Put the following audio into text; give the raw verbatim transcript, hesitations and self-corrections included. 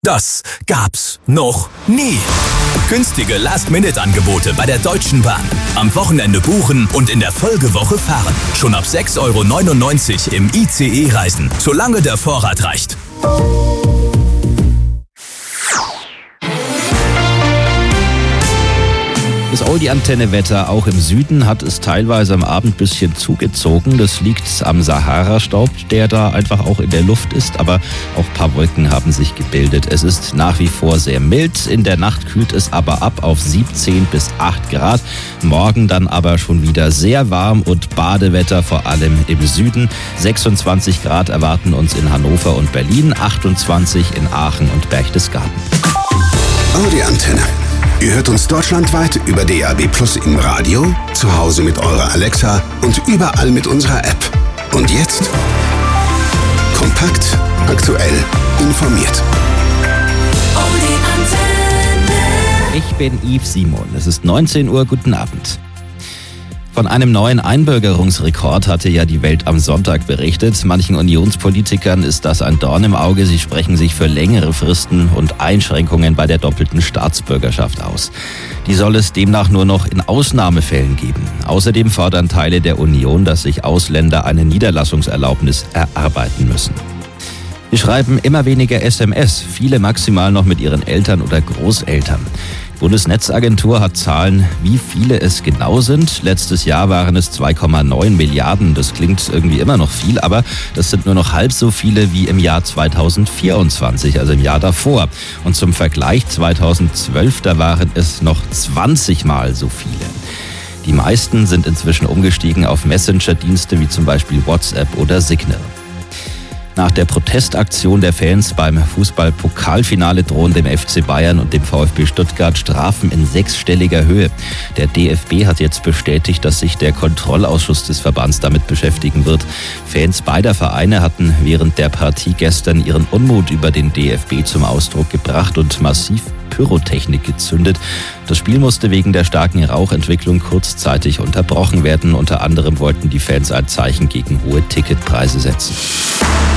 Das gab's noch nie. Günstige Last-Minute-Angebote bei der Deutschen Bahn. Am Wochenende buchen und in der Folgewoche fahren. Schon ab sechs Euro neunundneunzig im I C E reisen, solange der Vorrat reicht. Das Audi-Antenne-Wetter auch im Süden hat es teilweise am Abend ein bisschen zugezogen. Das liegt am Sahara-Staub, der da einfach auch in der Luft ist. Aber auch ein paar Wolken haben sich gebildet. Es ist nach wie vor sehr mild. In der Nacht kühlt es aber ab auf siebzehn bis acht Grad. Morgen dann aber schon wieder sehr warm und Badewetter, vor allem im Süden. sechsundzwanzig Grad erwarten uns in Hannover und Berlin, achtundzwanzig in Aachen und Berchtesgaden. Audi-Antenne. Ihr hört uns deutschlandweit über D A B Plus im Radio, zu Hause mit eurer Alexa und überall mit unserer App. Und jetzt kompakt, aktuell, informiert. Ich bin Yves Simon. Es ist neunzehn Uhr. Guten Abend. Von einem neuen Einbürgerungsrekord hatte ja die Welt am Sonntag berichtet. Manchen Unionspolitikern ist das ein Dorn im Auge. Sie sprechen sich für längere Fristen und Einschränkungen bei der doppelten Staatsbürgerschaft aus. Die soll es demnach nur noch in Ausnahmefällen geben. Außerdem fordern Teile der Union, dass sich Ausländer eine Niederlassungserlaubnis erarbeiten müssen. Wir schreiben immer weniger S M S, viele maximal noch mit ihren Eltern oder Großeltern. Die Bundesnetzagentur hat Zahlen, wie viele es genau sind. Letztes Jahr waren es zwei Komma neun Milliarden. Das klingt irgendwie immer noch viel, aber das sind nur noch halb so viele wie im Jahr zweitausendvierundzwanzig, also im Jahr davor. Und zum Vergleich zweitausendzwölf, da waren es noch zwanzig Mal so viele. Die meisten sind inzwischen umgestiegen auf Messenger-Dienste wie zum Beispiel WhatsApp oder Signal. Nach der Protestaktion der Fans beim Fußball-Pokalfinale drohen dem F C Bayern und dem VfB Stuttgart Strafen in sechsstelliger Höhe. Der D F B hat jetzt bestätigt, dass sich der Kontrollausschuss des Verbands damit beschäftigen wird. Fans beider Vereine hatten während der Partie gestern ihren Unmut über den D F B zum Ausdruck gebracht und massiv Pyrotechnik gezündet. Das Spiel musste wegen der starken Rauchentwicklung kurzzeitig unterbrochen werden. Unter anderem wollten die Fans ein Zeichen gegen hohe Ticketpreise setzen.